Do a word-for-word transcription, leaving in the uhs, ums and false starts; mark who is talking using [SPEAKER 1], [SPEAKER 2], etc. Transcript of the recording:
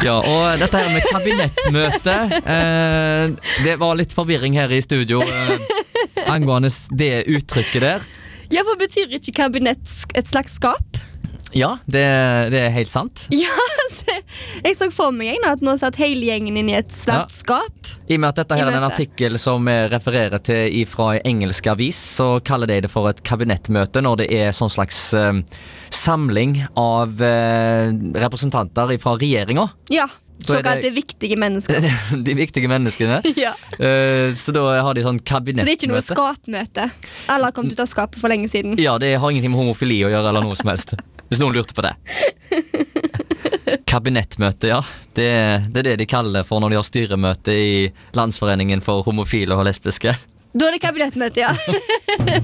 [SPEAKER 1] Ja, og dette her med kabinettmøte, eh, det var litt forvirring her i studio eh, angående det uttrykket der.
[SPEAKER 2] Ja, for betyr ikke kabinett et slags skap?
[SPEAKER 1] Ja, det, det er helt sant.
[SPEAKER 2] Ja, altså, jeg så for meg en at nå satt hele gjengen inn i et svært
[SPEAKER 1] Ja.
[SPEAKER 2] skap.
[SPEAKER 1] I og med at dette her
[SPEAKER 2] I
[SPEAKER 1] er en
[SPEAKER 2] møte.
[SPEAKER 1] artikkel som jeg refererer til fra en engelsk avis, så kaller de det for et kabinettmøte når det er sånn slags eh, samling av eh, representanter fra regjeringa.
[SPEAKER 2] Ja,
[SPEAKER 1] Så er det-
[SPEAKER 2] såkalte viktige mennesker.
[SPEAKER 1] De viktige menneskene.
[SPEAKER 2] Ja.
[SPEAKER 1] Eh, så da har de sånn
[SPEAKER 2] Så det er ikke noe
[SPEAKER 1] kabinettmøte.
[SPEAKER 2] skapmøte. Alle har kommet ut av skapet for lenge siden.
[SPEAKER 1] Ja, det har ingenting med homofili å gjøre eller noe som helst. Hvis noen lurte på det. Kabinettmøte, ja. Det, det er det de kaller for når de har styremøte i Landsforeningen for homofile og lesbiske.
[SPEAKER 2] Da er det kabinettmøte, ja.